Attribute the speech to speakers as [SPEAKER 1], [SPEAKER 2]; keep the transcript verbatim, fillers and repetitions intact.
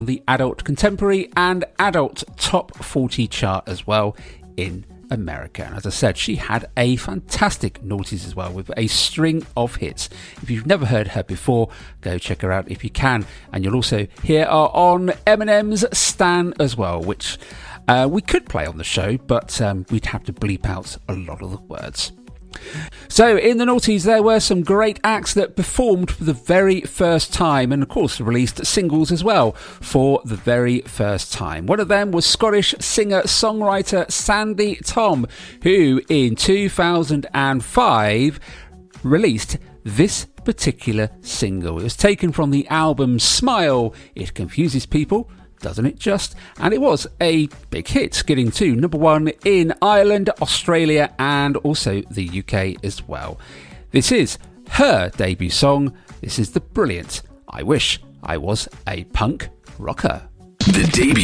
[SPEAKER 1] the Adult Contemporary and Adult Top forty chart as well in America. And as I said, she had a fantastic noughties as well, with a string of hits. If you've never heard her before, go check her out if you can. And you'll also hear her on Eminem's Stan as well, which uh, we could play on the show, but um, we'd have to bleep out a lot of the words. So in the noughties there were some great acts that performed for the very first time, and of course released singles as well for the very first time. One of them was Scottish singer-songwriter Sandy Tom, who in two thousand five released this particular single. It was taken from the album Smile. It confuses people, doesn't it just? And it was a big hit, getting to number one in Ireland, Australia, and also the U K as well. This is her debut song. This is the brilliant I Wish I Was a Punk Rocker.
[SPEAKER 2] The debut.